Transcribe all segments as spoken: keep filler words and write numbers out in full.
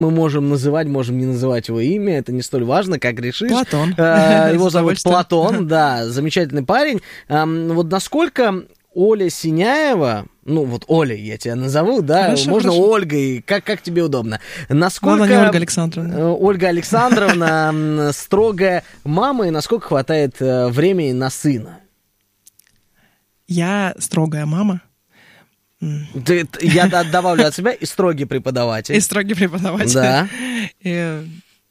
Мы можем называть, можем не называть его имя, это не столь важно, как решишь. Платон. Его зовут Платон, да, замечательный парень. Вот насколько Оля Синяева, ну вот Оля я тебя назову, да, хорошо, можно хорошо. Ольгой, как, как тебе удобно. Насколько Ладно, не Ольга Александровна. Ольга Александровна строгая мама, и насколько хватает времени на сына? Я строгая мама. Ты, я добавлю от себя и строгий преподаватель. И строгий преподаватель. Да. И,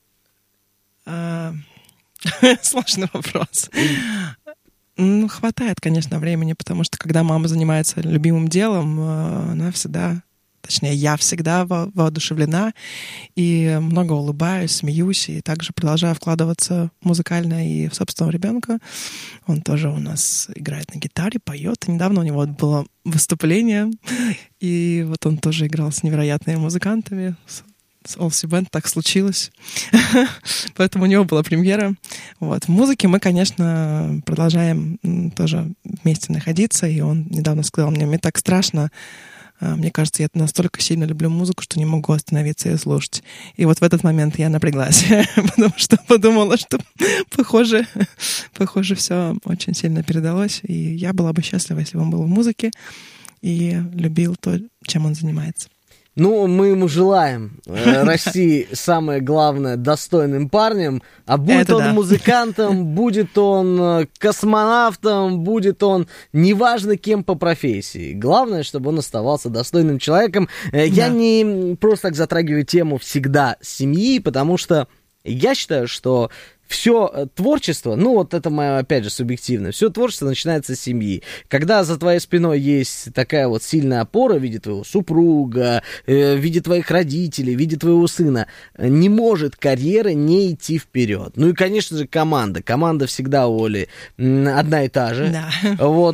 а, сложный вопрос. Ну, хватает, конечно, времени, потому что когда мама занимается любимым делом, она всегда, точнее, я всегда во- воодушевлена и много улыбаюсь, смеюсь, и также продолжаю вкладываться музыкально и в собственного ребенка. Он тоже у нас играет на гитаре, поет. И недавно у него было выступление, и вот он тоже играл с невероятными музыкантами, с Олси Бенд, так случилось. Поэтому у него была премьера. Вот. В музыке мы, конечно, продолжаем тоже вместе находиться, и он недавно сказал мне, мне так страшно, мне кажется, я настолько сильно люблю музыку, что не могу остановиться и слушать. И вот в этот момент я напряглась, потому что подумала, что похоже, похоже, все очень сильно передалось, и я была бы счастлива, если бы он был в музыке и любил то, чем он занимается. Ну, мы ему желаем э, расти, самое главное, достойным парнем, а будет Это он да. музыкантом, будет он космонавтом, будет он неважно кем по профессии. Главное, чтобы он оставался достойным человеком. Э, да. Я не просто так затрагиваю тему всегда семьи, потому что я считаю, что все творчество, ну вот это мое, опять же, субъективно, все творчество начинается с семьи. Когда за твоей спиной есть такая вот сильная опора в виде твоего супруга, э, в виде твоих родителей, в виде твоего сына, не может карьера не идти вперед. Ну и, конечно же, команда. Команда всегда у Оли одна и та же. Да. Вот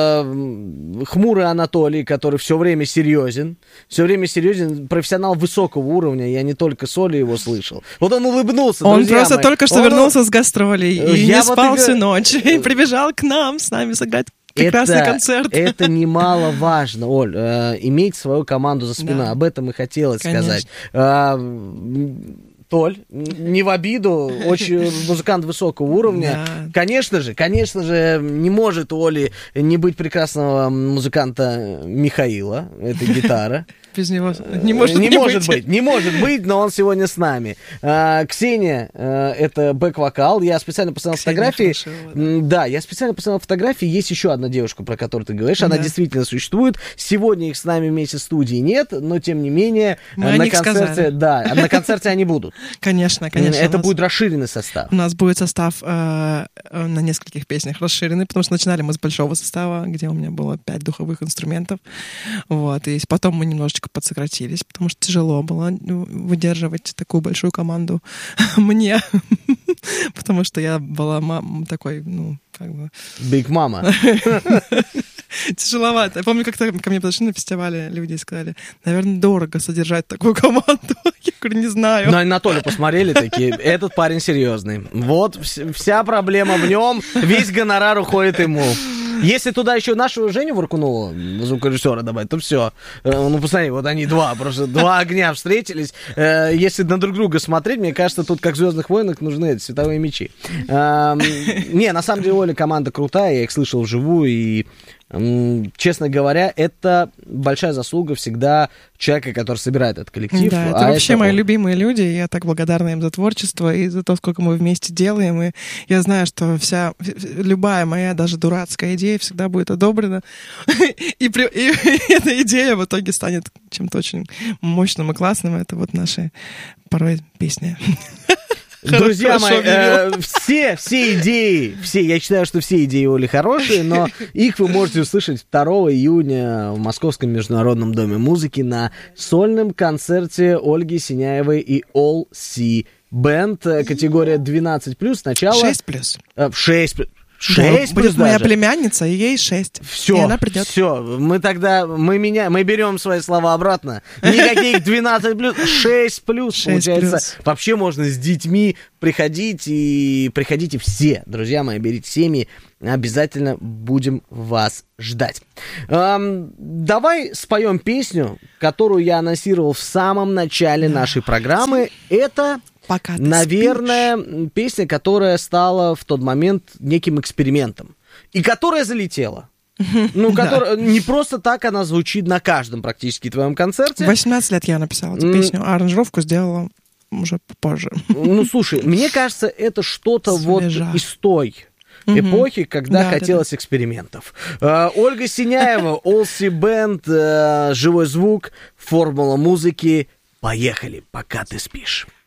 э, хмурый Анатолий, который все время серьезен, все время серьезен, профессионал высокого уровня, я не только с Олей его слышал. Вот он улыбнулся, Он друзья просто мои. только что Он... вернулся с гастролей и Я не вот спал и... всю ночь, и прибежал к нам с нами сыграть прекрасный это, концерт. Это немаловажно, Оль, э, иметь свою команду за спиной. Да. Об этом и хотелось Конечно. сказать. Э, Толь, не в обиду, очень музыкант высокого уровня. Да. Конечно же, конечно же, не может у Оли не быть прекрасного музыканта Михаила, это гитара. Без него не может не не может быть. быть, не может быть, но он сегодня с нами. А, Ксения, а, это бэк-вокал. Я специально посмотрел фотографии. Хорошо, да. да, я специально посмотрел фотографии. Есть еще одна девушка, про которую ты говоришь. Она да. действительно существует. Сегодня их с нами вместе в студии нет, но тем не менее Мы на концерте, да, на концерте они будут. Конечно, конечно. Это нас, будет расширенный состав. У нас будет состав э, на нескольких песнях расширенный, потому что начинали мы с большого состава, где у меня было пять духовых инструментов. Вот, и потом мы немножечко подсократились, потому что тяжело было выдерживать такую большую команду мне, потому что я была мам, такой, ну, как бы... Big Mama. Тяжеловато. Я помню, как-то ко мне подошли на фестивале люди и сказали, наверное, дорого содержать такую команду. Я говорю, не знаю. На Анатолия посмотрели такие, этот парень серьезный. Вот вся проблема в нем, весь гонорар уходит ему. Если туда еще нашего Женю Варкунова, звукорежиссера, добавить, то все. Ну, посмотри, вот они два, просто два огня встретились. Если на друг друга смотреть, мне кажется, тут как в «Звездных войнах» нужны эти световые мечи. Не, на самом деле, Оля команда крутая, я их слышал вживую, и честно говоря, это большая заслуга всегда человека, который собирает этот коллектив. Да, это а вообще это мои он. любимые люди, и я так благодарна им за творчество и за то, сколько мы вместе делаем, и я знаю, что вся, любая моя, даже дурацкая идея всегда будет одобрена, и, при, и, и эта идея в итоге станет чем-то очень мощным и классным, это вот наши порой песни. Друзья мои, э, все, все идеи, все, я считаю, что все идеи Оли хорошие, но их вы можете услышать второго июня в Московском международном доме музыки на сольном концерте Ольги Синяевой и All C Band, категория двенадцать плюс, сначала... шесть плюс. Э, шесть плюс. Шесть да, будет даже? моя племянница, и ей шесть. Все, и она придет. все, мы тогда, мы, меня, мы берем свои слова обратно. Никаких двенадцать плюс, шесть плюс, получается. Плюс. Вообще можно с детьми приходить, и приходите все, друзья мои, берите семьи, обязательно будем вас ждать. Эм, давай споем песню, которую я анонсировал в самом начале нашей программы. Это... Пока ты Наверное, спишь. Песня, которая стала в тот момент неким экспериментом. И которая залетела. Ну, которая, не просто так она звучит на каждом практически твоем концерте. восемнадцать лет я написала эту песню, а аранжировку сделала уже позже. Ну, слушай, мне кажется, это что-то вот из той эпохи, когда да, хотелось да, да. экспериментов. Uh, Ольга Синяева, Олси Бенд, uh, живой звук, формула музыки. Поехали, пока ты спишь.